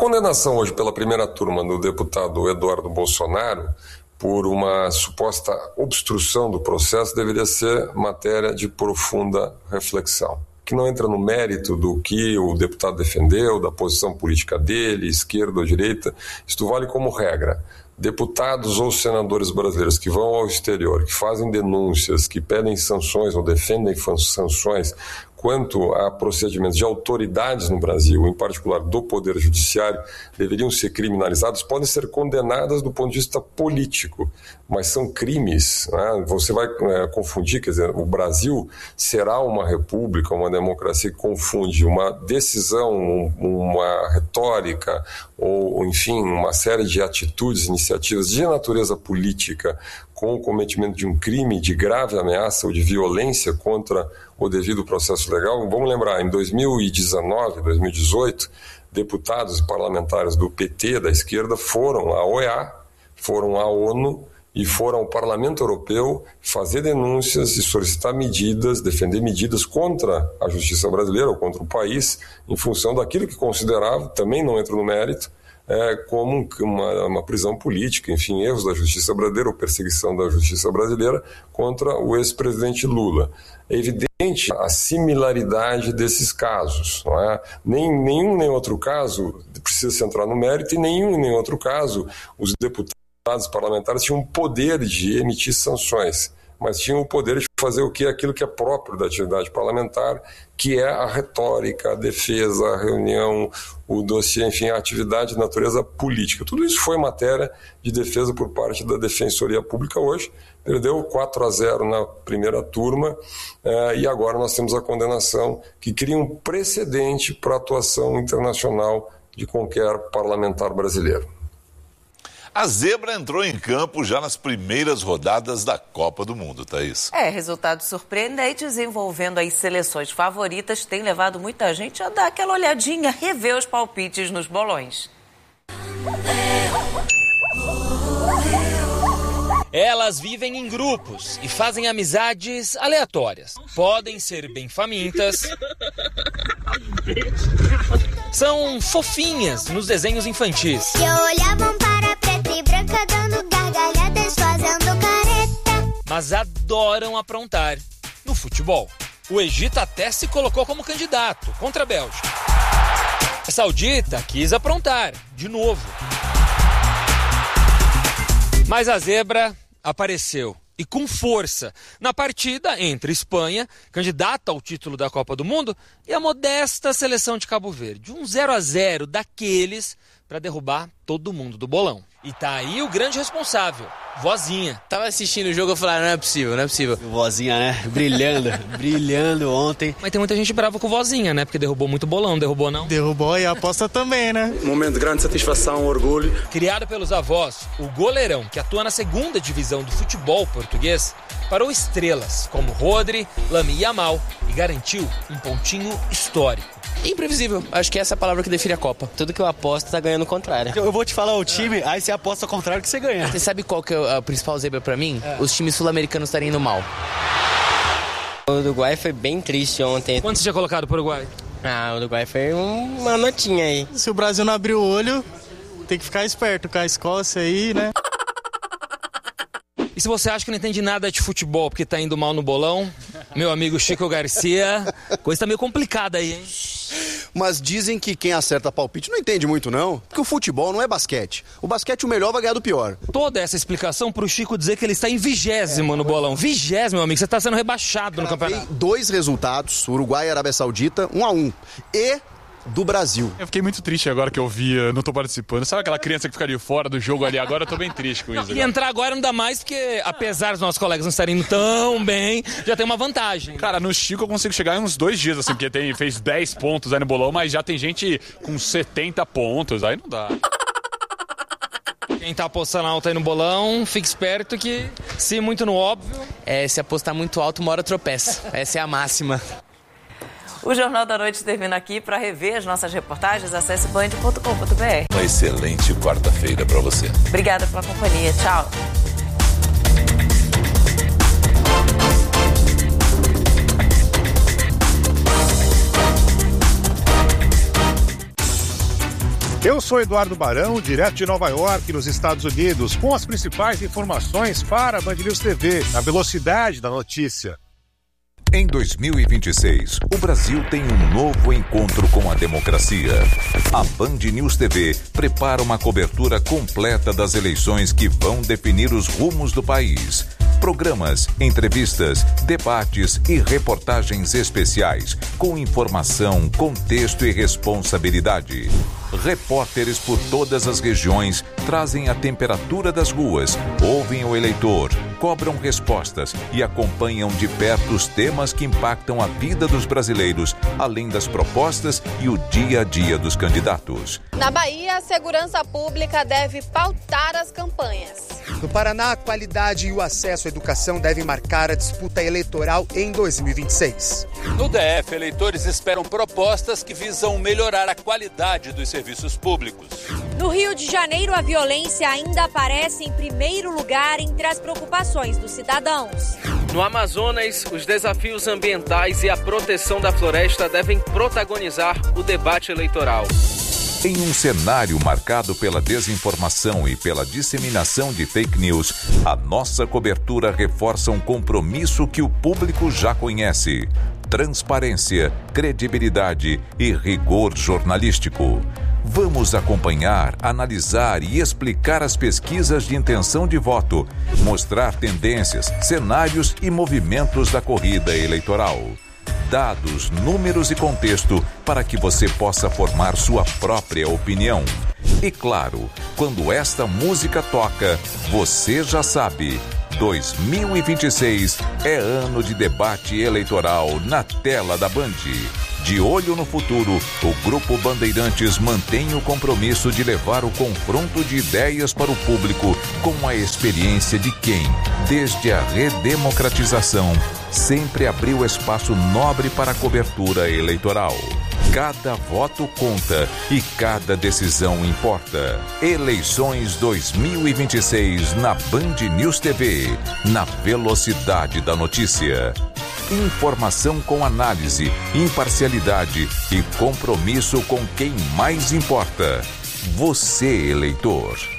condenação hoje pela primeira turma do deputado Eduardo Bolsonaro por uma suposta obstrução do processo deveria ser matéria de profunda reflexão, que não entra no mérito do que o deputado defendeu, da posição política dele, esquerda ou direita. Isto vale como regra. Deputados ou senadores brasileiros que vão ao exterior, que fazem denúncias, que pedem sanções ou defendem sanções quanto a procedimentos de autoridades no Brasil, em particular do Poder Judiciário, deveriam ser criminalizados, podem ser condenadas do ponto de vista político, mas são crimes, né? Você vai confundir, quer dizer, o Brasil será uma república, uma democracia que confunde uma decisão, uma retórica, ou enfim, uma série de atitudes, iniciativas de natureza política com o cometimento de um crime de grave ameaça ou de violência contra o devido processo legal. Vamos lembrar, em 2019, 2018, deputados e parlamentares do PT, da esquerda, foram à OEA, foram à ONU e foram ao Parlamento Europeu fazer denúncias e solicitar medidas, defender medidas contra a justiça brasileira ou contra o país, em função daquilo que consideravam, também não entro no mérito, como uma prisão política, enfim, erros da justiça brasileira ou perseguição da justiça brasileira contra o ex-presidente Lula. É evidente a similaridade desses casos, não é? Nenhum nem outro caso precisa se entrar no mérito e nenhum nem outro caso os deputados parlamentares tinham o poder de emitir sanções, mas tinham o poder de fazer o que é aquilo que é próprio da atividade parlamentar, que é a retórica, a defesa, a reunião, o dossiê, enfim, a atividade de natureza política. Tudo isso foi matéria de defesa por parte da Defensoria Pública hoje, perdeu 4-0 na primeira turma, e agora nós temos a condenação que cria um precedente para a atuação internacional de qualquer parlamentar brasileiro. A zebra entrou em campo já nas primeiras rodadas da Copa do Mundo, Thaís. Resultados surpreendentes envolvendo as seleções favoritas tem levado muita gente a dar aquela olhadinha, rever os palpites nos bolões. Elas vivem em grupos e fazem amizades aleatórias. Podem ser bem famintas. São fofinhas nos desenhos infantis. E olhavam para preta e branca dando gargalhadas, fazendo careta. Mas adoram aprontar no futebol. O Egito até se colocou como candidato contra a Bélgica. A Saudita quis aprontar de novo. Mas a zebra apareceu, e com força, na partida entre Espanha, candidata ao título da Copa do Mundo, e a modesta seleção de Cabo Verde. Um 0-0 daqueles para derrubar todo mundo do bolão. E tá aí o grande responsável, Vozinha. Tava assistindo o jogo e falei, não é possível. Vozinha, né? Brilhando ontem. Mas tem muita gente brava com o Vozinha, né? Porque derrubou muito bolão, derrubou não? Derrubou e a aposta também, né? Momento de grande satisfação, orgulho. Criado pelos avós, o goleirão, que atua na segunda divisão do futebol português, parou estrelas como Rodri, Lamine Yamal e garantiu um pontinho histórico. Imprevisível, acho que essa é a palavra que define a Copa. Tudo que eu aposto tá ganhando o contrário. Eu vou te falar o time, aí você aposta ao contrário que você ganha. Você sabe qual que é a principal zebra pra mim? Os times sul-americanos estarem indo mal. O Uruguai foi bem triste ontem. Quanto você tinha colocado pro Uruguai? O Uruguai foi uma notinha aí. Se o Brasil não abrir o olho, tem que ficar esperto com a Escócia aí, né? E se você acha que não entende nada de futebol porque tá indo mal no bolão, meu amigo Chico Garcia, coisa tá meio complicada aí, hein? Mas dizem que quem acerta palpite não entende muito, não. Porque o futebol não é basquete. O basquete, o melhor vai ganhar do pior. Toda essa explicação pro Chico dizer que ele está em 20º no bolão. 20º, meu amigo. Você tá sendo rebaixado no campeonato. 2 resultados, Uruguai e Arábia Saudita, 1-1. E do Brasil. Eu fiquei muito triste agora que eu vi, não tô participando. Sabe aquela criança que ficaria fora do jogo ali? Agora eu tô bem triste com isso. E entrar agora não dá mais, porque apesar dos nossos colegas não estarem indo tão bem, já tem uma vantagem. Cara, no Chico eu consigo chegar em uns 2 dias, assim, porque fez 10 pontos aí no bolão, mas já tem gente com 70 pontos, aí não dá. Quem tá apostando alto aí no bolão, fique esperto que, se muito no óbvio... Se apostar muito alto, uma hora tropeça. Essa é a máxima. O Jornal da Noite termina aqui. Para rever as nossas reportagens, acesse band.com.br. Uma excelente quarta-feira para você. Obrigada pela companhia. Tchau. Eu sou Eduardo Barão, direto de Nova York, nos Estados Unidos, com as principais informações para a Band News TV, na velocidade da notícia. Em 2026, o Brasil tem um novo encontro com a democracia. A Band News TV prepara uma cobertura completa das eleições que vão definir os rumos do país. Programas, entrevistas, debates e reportagens especiais com informação, contexto e responsabilidade. Repórteres por todas as regiões trazem a temperatura das ruas, ouvem o eleitor, cobram respostas e acompanham de perto os temas que impactam a vida dos brasileiros, além das propostas e o dia a dia dos candidatos. Na Bahia, a segurança pública deve pautar as campanhas. No Paraná, a qualidade e o acesso à educação devem marcar a disputa eleitoral em 2026. No DF, eleitores esperam propostas que visam melhorar a qualidade dos serviços públicos. No Rio de Janeiro, a violência ainda aparece em primeiro lugar entre as preocupações dos cidadãos. No Amazonas, os desafios ambientais e a proteção da floresta devem protagonizar o debate eleitoral. Em um cenário marcado pela desinformação e pela disseminação de fake news, a nossa cobertura reforça um compromisso que o público já conhece: transparência, credibilidade e rigor jornalístico. Vamos acompanhar, analisar e explicar as pesquisas de intenção de voto, mostrar tendências, cenários e movimentos da corrida eleitoral. Dados, números e contexto para que você possa formar sua própria opinião. E claro, quando esta música toca, você já sabe, 2026 é ano de debate eleitoral na tela da Band. De olho no futuro, o Grupo Bandeirantes mantém o compromisso de levar o confronto de ideias para o público com a experiência de quem, desde a redemocratização, sempre abriu espaço nobre para a cobertura eleitoral. Cada voto conta e cada decisão importa. Eleições 2026 na Band News TV, na velocidade da notícia. Informação com análise, imparcialidade e compromisso com quem mais importa. Você, eleitor.